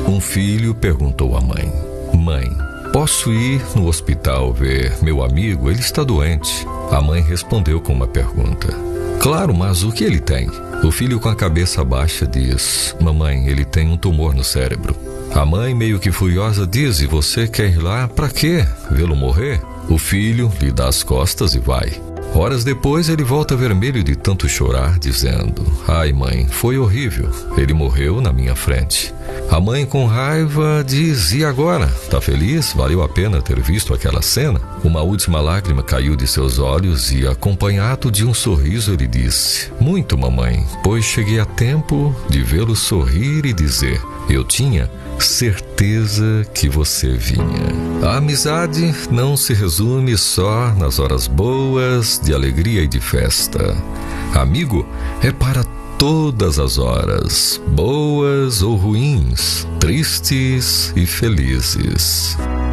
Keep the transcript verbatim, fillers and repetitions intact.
Um filho perguntou à mãe: Mãe, posso ir no hospital ver meu amigo? Ele está doente. A mãe respondeu com uma pergunta: Claro, mas o que ele tem? O filho, com a cabeça baixa, diz: Mamãe, ele tem um tumor no cérebro. A mãe, meio que furiosa, diz: E você quer ir lá para quê? Vê-lo morrer? O filho lhe dá as costas e vai. Horas depois, ele volta vermelho de tanto chorar, dizendo: Ai, mãe, foi horrível. Ele morreu na minha frente. A mãe, com raiva, diz: E agora? Tá feliz? Valeu a pena ter visto aquela cena? Uma última lágrima caiu de seus olhos e, acompanhado de um sorriso, ele disse: Muito, mamãe, pois cheguei a tempo de vê-lo sorrir e dizer: Eu tinha certeza que você vinha. A amizade não se resume só nas horas boas, de alegria e de festa. Amigo é para todas as horas, boas ou ruins, tristes e felizes.